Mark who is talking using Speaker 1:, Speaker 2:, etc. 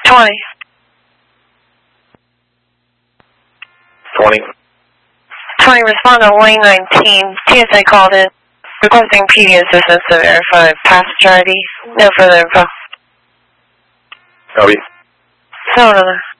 Speaker 1: 20.
Speaker 2: 20.
Speaker 1: 20, respond to lane 19. TSA called in, requesting PD assistance to verify passenger ID. No further info.
Speaker 2: Copy.
Speaker 1: So another.